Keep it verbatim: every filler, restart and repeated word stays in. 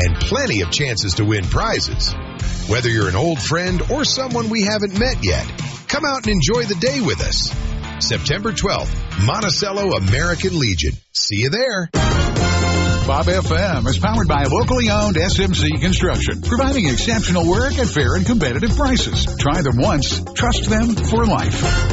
and plenty of chances to win prizes. Whether you're an old friend or someone we haven't met yet, come out and enjoy the day with us. September twelfth, Monticello American Legion. See you there. Bob F M is powered by locally owned S M C Construction, providing exceptional work at fair and competitive prices. Try them once, trust them for life.